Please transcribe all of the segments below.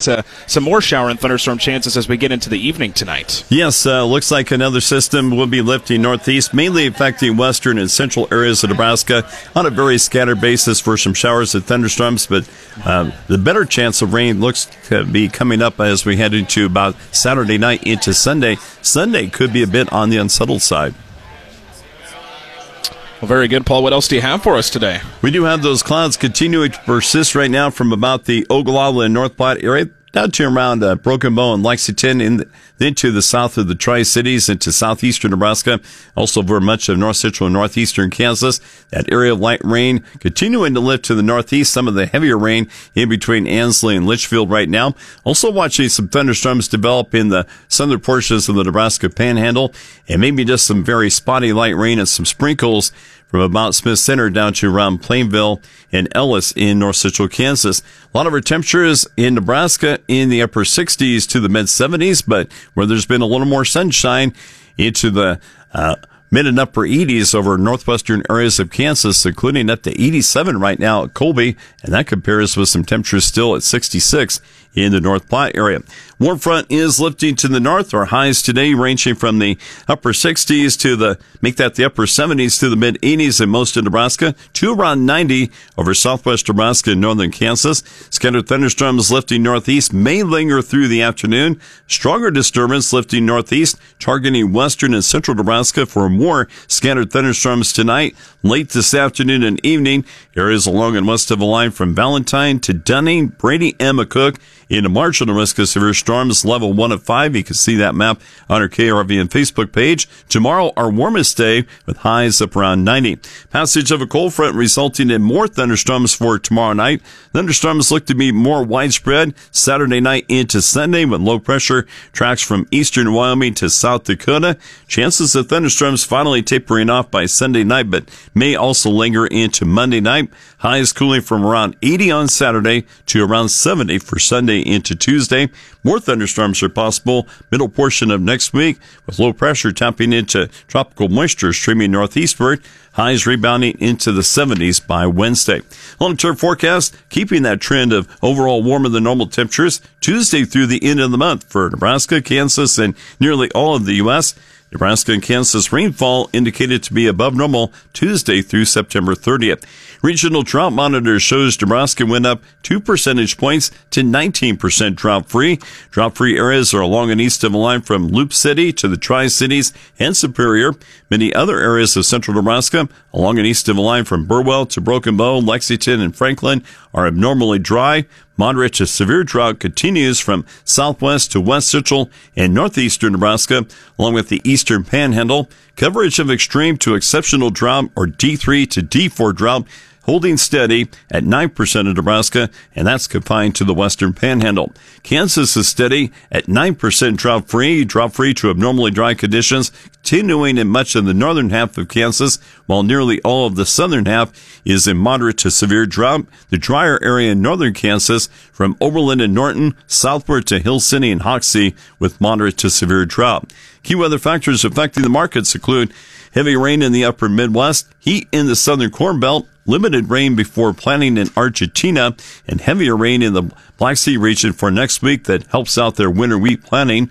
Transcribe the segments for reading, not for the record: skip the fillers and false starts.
some more shower and thunderstorm chances as we get into the evening tonight. Yes, looks like another system will be lifting northeast, mainly affecting western and central areas of Nebraska on a very scattered basis for some showers and thunderstorms, but the better chance of rain looks to be coming up as we head into about Saturday night into Sunday. Sunday could be a bit on the unsettled side. Well, very good, Paul. What else do you have for us today? We do have those clouds continuing to persist right now from about the Ogallala and North Platte area down to around Broken Bow and Lexington, into the south of the Tri-Cities, into southeastern Nebraska, also over much of north central and northeastern Kansas. That area of light rain continuing to lift to the northeast, some of the heavier rain in between Ansley and Litchfield right now. Also watching some thunderstorms develop in the southern portions of the Nebraska Panhandle, and maybe just some very spotty light rain and some sprinkles from about Smith Center down to around Plainville and Ellis in north central Kansas. A lot of our temperatures in Nebraska in the upper 60s to the mid 70s, but where there's been a little more sunshine into the mid and upper 80s over northwestern areas of Kansas, including up to 87 right now at Colby, and that compares with some temperatures still at 66 in the North Platte area. Warm front is lifting to the north. Our highs today ranging from the upper 60s to the upper 70s to the mid 80s in most of Nebraska, to around 90 over southwest Nebraska and northern Kansas. Scattered thunderstorms lifting northeast may linger through the afternoon. Stronger disturbance lifting northeast, targeting western and central Nebraska for more scattered thunderstorms tonight, late this afternoon and evening. Areas along and west of the line from Valentine to Dunning, Brady, and McCook into marginal risk of severe storms, level 1 of 5. You can see that map on our KRVN Facebook page. Tomorrow, our warmest day with highs up around 90. Passage of a cold front resulting in more thunderstorms for tomorrow night. Thunderstorms look to be more widespread Saturday night into Sunday, with low pressure tracks from eastern Wyoming to South Dakota. Chances of thunderstorms finally tapering off by Sunday night, but may also linger into Monday night. Highs cooling from around 80 on Saturday to around 70 for Sunday into Tuesday. More thunderstorms are possible middle portion of next week, with low pressure tapping into tropical moisture streaming northeastward. Highs rebounding into the 70s by Wednesday. Long-term forecast keeping that trend of overall warmer than normal temperatures Tuesday through the end of the month for Nebraska, Kansas, and nearly all of the U.S. Nebraska and Kansas rainfall indicated to be above normal Tuesday through September 30th. Regional drought monitor shows Nebraska went up 2 percentage points to 19% drought-free. Drought-free areas are along and east of the line from Loop City to the Tri-Cities and Superior. Many other areas of central Nebraska, along and east of the line from Burwell to Broken Bow, Lexington, and Franklin, are abnormally dry. Moderate to severe drought continues from southwest to west central and northeastern Nebraska, along with the eastern panhandle. Coverage of extreme to exceptional drought, or D3 to D4 drought, holding steady at 9% of Nebraska, and that's confined to the western panhandle. Kansas is steady at 9% drought-free to abnormally dry conditions, continuing in much of the northern half of Kansas, while nearly all of the southern half is in moderate to severe drought. The drier area in northern Kansas, from Oberlin and Norton, southward to Hill City and Hoxie, with moderate to severe drought. Key weather factors affecting the markets include heavy rain in the upper Midwest, heat in the southern Corn Belt, limited rain before planting in Argentina, and heavier rain in the Black Sea region for next week that helps out their winter wheat planting.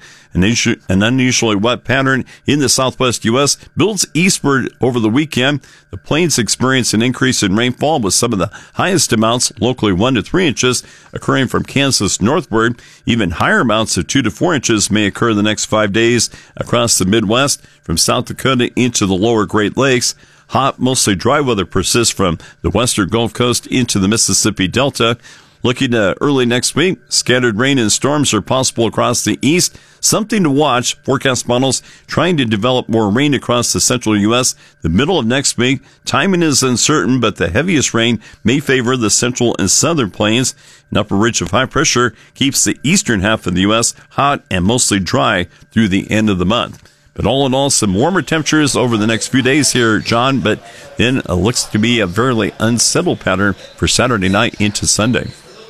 An unusually wet pattern in the southwest U.S. builds eastward over the weekend. The plains experience an increase in rainfall, with some of the highest amounts, locally 1 to 3 inches, occurring from Kansas northward. Even higher amounts of 2 to 4 inches may occur the next 5 days across the Midwest, from South Dakota into the lower Great Lakes. Hot, mostly dry weather persists from the western Gulf Coast into the Mississippi Delta. Looking to early next week, scattered rain and storms are possible across the east. Something to watch. Forecast models trying to develop more rain across the central U.S. the middle of next week. Timing is uncertain, but the heaviest rain may favor the central and southern plains. An upper ridge of high pressure keeps the eastern half of the U.S. hot and mostly dry through the end of the month. But all in all, some warmer temperatures over the next few days here, John, but then it looks to be a fairly unsettled pattern for Saturday night into Sunday.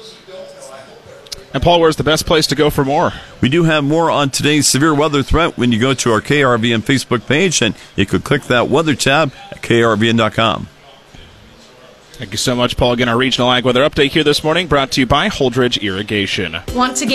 And Paul, where's the best place to go for more? We do have more on today's severe weather threat when you go to our KRVN Facebook page, and you could click that weather tab at krvn.com. Thank you so much, Paul. Again, our regional ag weather update here this morning brought to you by Holdridge Irrigation. Want to get